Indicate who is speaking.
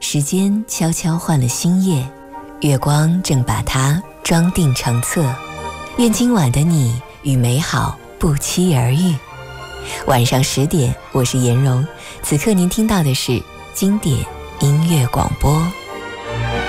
Speaker 1: 时间悄悄换了新叶，月光正把它装订成册。愿今晚的你与美好不期而遇。晚上10点，我是颜蓉，此刻您听到的是经典音乐广播。